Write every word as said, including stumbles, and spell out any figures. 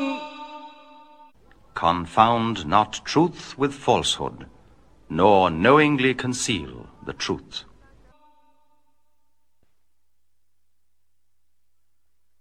Confound not truth with falsehood, nor knowingly conceal the truth.